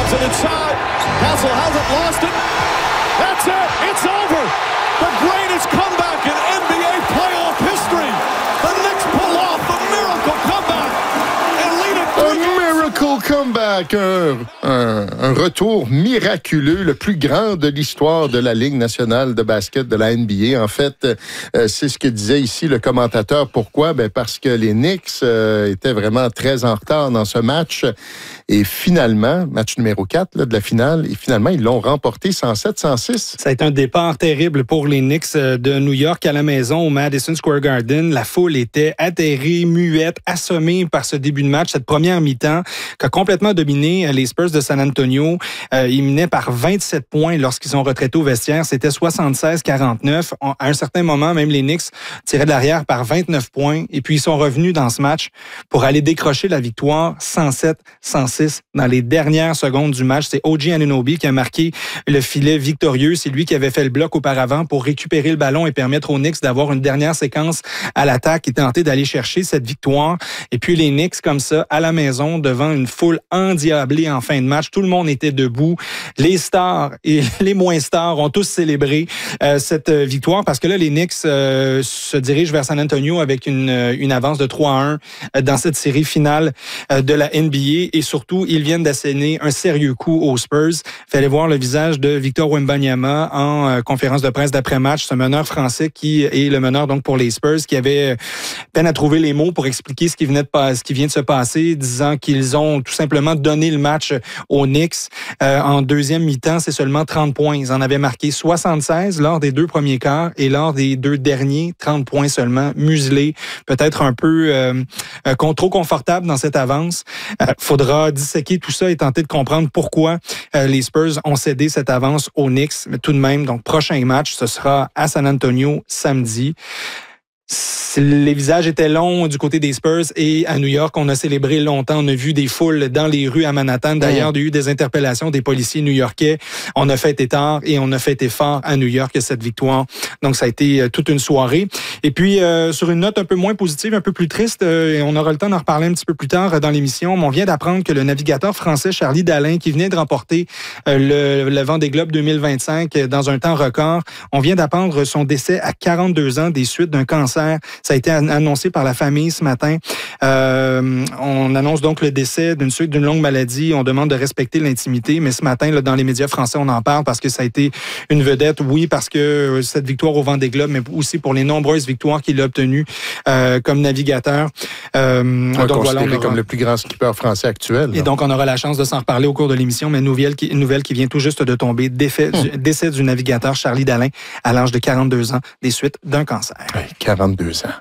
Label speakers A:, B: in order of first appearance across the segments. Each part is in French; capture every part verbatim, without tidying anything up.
A: Drives it inside. Hassel hasn't lost it. That's it. It's over. The greatest comeback in N B A playoff history. The Knicks pull off the miracle comeback and lead it three games.
B: Miracle comeback, un, un, un retour miraculeux, le plus grand de l'histoire de la Ligue nationale de basket de la N B A. En fait, euh, c'est ce que disait ici le commentateur. Pourquoi? Ben parce que les Knicks euh, étaient vraiment très en retard dans ce match. Et finalement, match numéro quatre là, de la finale, et finalement, ils l'ont remporté cent sept à cent six.
C: Ça a été un départ terrible pour les Knicks de New York à la maison au Madison Square Garden. La foule était atterrée, muette, assommée par ce début de match, cette première mi-temps qui a complètement dominé les Spurs de San Antonio. Euh, ils menaient par vingt-sept points lorsqu'ils sont retraités au vestiaire. C'était soixante-seize à quarante-neuf. À un certain moment, même les Knicks tiraient de l'arrière par vingt-neuf points. Et puis, ils sont revenus dans ce match pour aller décrocher la victoire cent sept à cent six. Dans les dernières secondes du match. C'est O G Anunoby qui a marqué le filet victorieux. C'est lui qui avait fait le bloc auparavant pour récupérer le ballon et permettre aux Knicks d'avoir une dernière séquence à l'attaque et tenter d'aller chercher cette victoire. Et puis les Knicks, comme ça, à la maison, devant une foule endiablée en fin de match. Tout le monde était debout. Les stars et les moins stars ont tous célébré euh, cette victoire parce que là, les Knicks euh, se dirigent vers San Antonio avec une, une avance de trois à un dans cette série finale euh, de la N B A et surtout ils viennent d'asséner un sérieux coup aux Spurs. Fallait voir le visage de Victor Wembanyama en euh, conférence de presse d'après-match, ce meneur français qui est le meneur donc pour les Spurs, qui avait peine à trouver les mots pour expliquer ce qui venait de pas, ce qui vient de se passer, disant qu'ils ont tout simplement donné le match aux Knicks. Euh, en deuxième mi-temps, c'est seulement trente points. Ils en avaient marqué soixante-seize lors des deux premiers quarts et lors des deux derniers, trente points seulement, muselés, peut-être un peu euh, euh, trop confortable dans cette avance. Euh, faudra disséquer tout ça et tenter de comprendre pourquoi euh, les Spurs ont cédé cette avance aux Knicks. Mais tout de même, donc prochain match, ce sera à San Antonio samedi. Les visages étaient longs du côté des Spurs et à New York, on a célébré longtemps. On a vu des foules dans les rues à Manhattan. D'ailleurs, il y a eu des interpellations des policiers new-yorkais. On a fêté tard et on a fêté fort à New York cette victoire. Donc, ça a été toute une soirée. Et puis, euh, sur une note un peu moins positive, un peu plus triste, euh, et on aura le temps d'en reparler un petit peu plus tard dans l'émission, mais on vient d'apprendre que le navigateur français Charlie Dalin, qui venait de remporter euh, le, le Vendée Globe deux mille vingt-cinq dans un temps record, on vient d'apprendre son décès à quarante-deux ans des suites d'un cancer. Ça a été annoncé par la famille ce matin. Euh, on annonce donc le décès d'une suite d'une longue maladie. On demande de respecter l'intimité, mais ce matin, là, dans les médias français, on en parle parce que ça a été une vedette. Oui, parce que cette victoire au Vendée Globe, mais aussi pour les nombreuses victoires qu'il a obtenues euh, comme navigateur. Euh,
B: ouais, donc voilà, on aura... comme le plus grand skipper français actuel.
C: Et là. Donc, on aura la chance de s'en reparler au cours de l'émission, mais une nouvelle qui, une nouvelle qui vient tout juste de tomber. Défait, hum. du, décès du navigateur Charlie Dalin à l'âge de quarante-deux ans des suites d'un cancer.
B: Ouais, quarante-deux ans.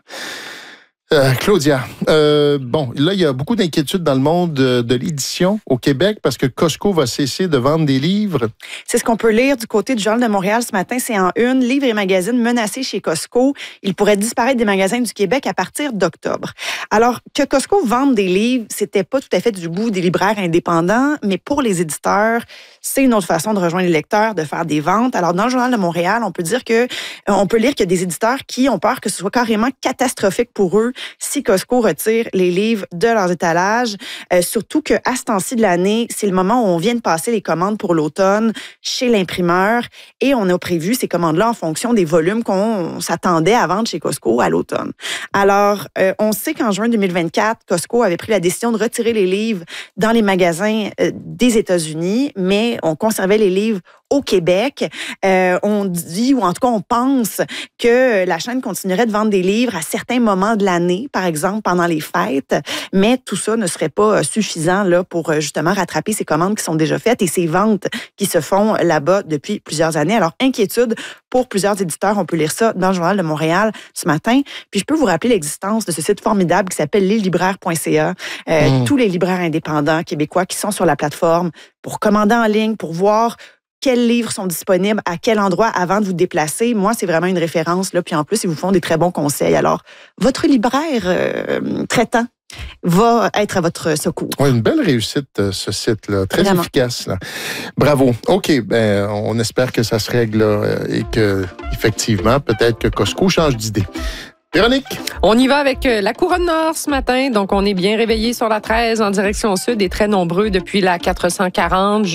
B: Euh, Claudia, euh, bon, là, il y a beaucoup d'inquiétudes dans le monde de, de l'édition au Québec parce que Costco va cesser de vendre des livres.
D: C'est ce qu'on peut lire du côté du Journal de Montréal ce matin. C'est en une, livres et magazines menacés chez Costco. Ils pourraient disparaître des magasins du Québec à partir d'octobre. Alors, que Costco vende des livres, c'était pas tout à fait du goût des libraires indépendants, mais pour les éditeurs, c'est une autre façon de rejoindre les lecteurs, de faire des ventes. Alors, dans le Journal de Montréal, on peut dire que, euh, on peut lire qu'il y a des éditeurs qui ont peur que ce soit carrément catastrophique pour eux si Costco retire les livres de leurs étalages, euh, surtout qu'à ce temps-ci de l'année, c'est le moment où on vient de passer les commandes pour l'automne chez l'imprimeur et on a prévu ces commandes-là en fonction des volumes qu'on s'attendait à vendre chez Costco à l'automne. Alors, euh, on sait qu'en juin deux mille vingt-quatre, Costco avait pris la décision de retirer les livres dans les magasins euh, des États-Unis, mais on conservait les livres au Québec. Euh, on dit, ou en tout cas, on pense que la chaîne continuerait de vendre des livres à certains moments de l'année, par exemple pendant les fêtes, mais tout ça ne serait pas suffisant là pour justement rattraper ces commandes qui sont déjà faites et ces ventes qui se font là-bas depuis plusieurs années. Alors, inquiétude pour plusieurs éditeurs. On peut lire ça dans le Journal de Montréal ce matin. Puis, je peux vous rappeler l'existence de ce site formidable qui s'appelle les libraires point c a. Euh, mmh. Tous les libraires indépendants québécois qui sont sur la plateforme pour commander en ligne, pour voir quels livres sont disponibles, à quel endroit avant de vous déplacer. Moi, c'est vraiment une référence. Là. Puis en plus, ils vous font des très bons conseils. Alors, votre libraire euh, traitant va être à votre secours.
B: Oui, une belle réussite, ce site-là. Très Vraiment. efficace. Là. Bravo. OK, ben, on espère que ça se règle là, et que, effectivement, peut-être que Costco change d'idée. Véronique?
E: On y va avec la Couronne Nord ce matin. Donc, on est bien réveillés sur la treize en direction sud et très nombreux depuis la quatre cent quarante